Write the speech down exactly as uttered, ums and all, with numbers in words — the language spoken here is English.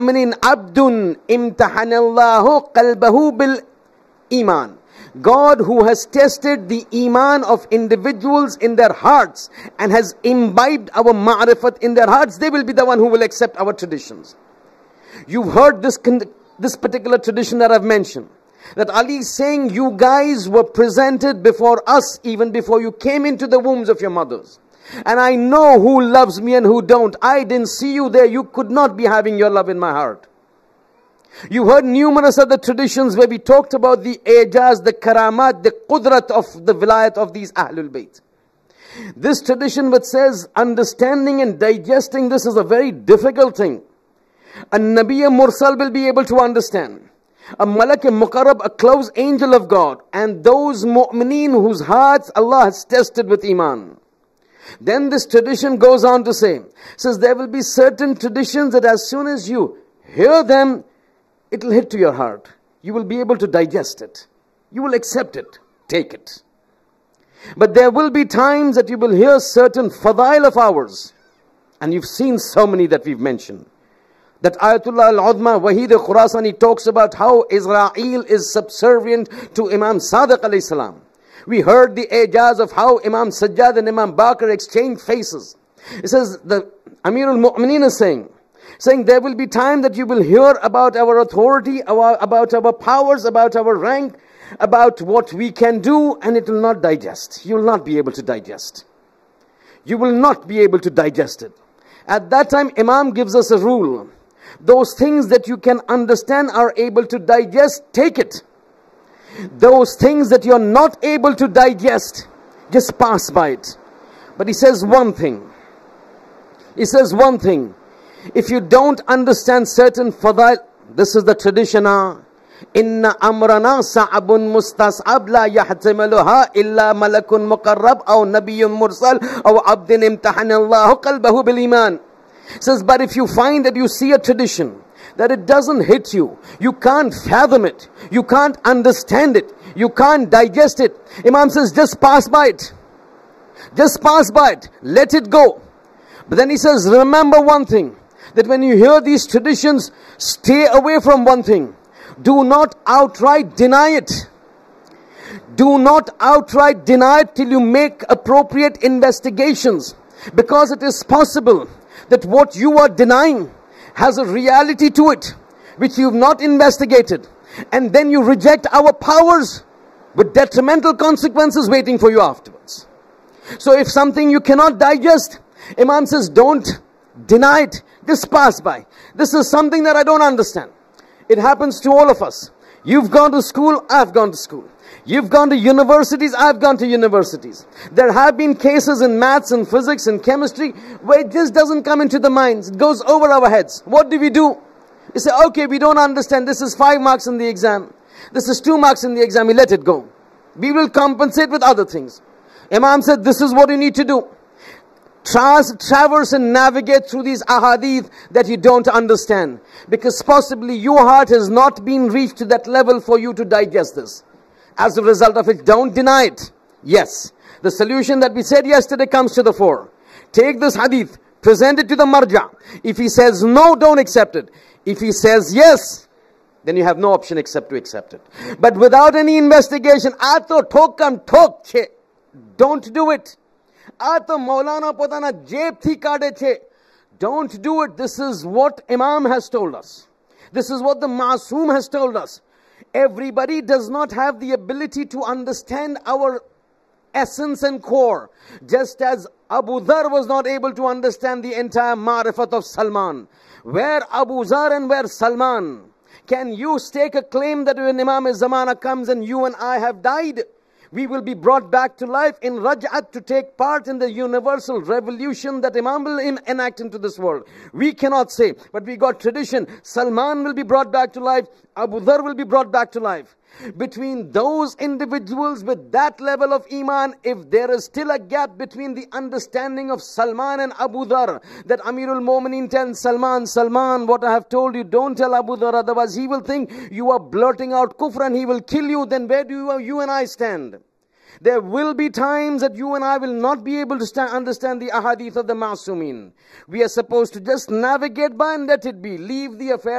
mu'minin abdun imtahanallahu qalbahu bil iman. God who has tested the iman of individuals in their hearts and has imbibed our ma'rifat in their hearts, they will be the one who will accept our traditions. You've heard this, this particular tradition that I've mentioned. That Ali is saying, you guys were presented before us even before you came into the wombs of your mothers. And I know who loves me and who don't. I didn't see you there. You could not be having your love in my heart. You heard numerous other traditions where we talked about the ijaz, the karamat, the qudrat of the vilayat of these Ahlul Bayt. This tradition which says understanding and digesting this is a very difficult thing. A Nabiya Mursal will be able to understand. A Malak Muqarrab, a close angel of God, and those mu'mineen whose hearts Allah has tested with iman. Then this tradition goes on to say, says there will be certain traditions that as soon as you hear them, it will hit to your heart. You will be able to digest it. You will accept it. Take it. But there will be times that you will hear certain fadail of ours. And you've seen so many that we've mentioned. That Ayatullah al-Udma, Wahid al-Khurasani talks about how Israel is subservient to Imam Sadiq alayhi salam. We heard the ijaz of how Imam Sajjad and Imam Baqir exchanged faces. It says, the Amir al-Mu'mineen is saying, saying there will be time that you will hear about our authority, our, about our powers, about our rank, about what we can do, and it will not digest. You will not be able to digest. You will not be able to digest it. At that time, Imam gives us a rule. Those things that you can understand, are able to digest, take it. Those things that you are not able to digest, just pass by it. But he says one thing. He says one thing. If you don't understand certain fadail, this is the tradition. Inna amrana sa'abun mustas'ab la yahtamiluha illa malakun muqarrab aw nabiyyun mursal aw abdin imtahanallahu qalbahu bil iman. Says, but if you find that you see a tradition, that it doesn't hit you, you can't fathom it, you can't understand it, you can't digest it, Imam says, just pass by it. Just pass by it. Let it go. But then he says, remember one thing, that when you hear these traditions, stay away from one thing. Do not outright deny it. Do not outright deny it till you make appropriate investigations. Because it is possible that what you are denying has a reality to it, which you've not investigated. And then you reject our powers with detrimental consequences waiting for you afterwards. So if something you cannot digest, Imam says, don't deny it. Just pass by. This is something that I don't understand. It happens to all of us. You've gone to school, I've gone to school. You've gone to universities, I've gone to universities. There have been cases in maths and physics and chemistry where it just doesn't come into the minds. It goes over our heads. What do we do? You say, okay, we don't understand. This is five marks in the exam. This is two marks in the exam. We let it go. We will compensate with other things. Imam said, this is what you need to do. Trans traverse and navigate through these ahadith that you don't understand. Because possibly your heart has not been reached to that level for you to digest this. As a result of it, don't deny it. Yes, the solution that we said yesterday comes to the fore. Take this hadith, present it to the marja. If he says no, don't accept it. If he says yes, then you have no option except to accept it. But without any investigation, ato thokam thok che. Don't do it. Ato Maulana potana jeb thi kaade che. Don't do it. This is what Imam has told us. This is what the Masoom has told us. Everybody does not have the ability to understand our essence and core. Just as Abu Dhar was not able to understand the entire Ma'rifat of Salman. Where Abu Dhar and where Salman? Can you stake a claim that when Imam Zamana comes and you and I have died, we will be brought back to life in Raj'at to take part in the universal revolution that Imam will enact into this world? We cannot say, but we got tradition. Salman will be brought back to life. Abu Dhar will be brought back to life. Between those individuals with that level of iman, if there is still a gap between the understanding of Salman and Abu Dhar, that Amirul Mu'mineen tells Salman, Salman, what I have told you, don't tell Abu Dhar, otherwise he will think you are blurting out kufr and he will kill you. Then where do you, you and I stand? There will be times that you and I will not be able to stand, understand the ahadith of the Ma'sumin. We are supposed to just navigate by and let it be. Leave the affair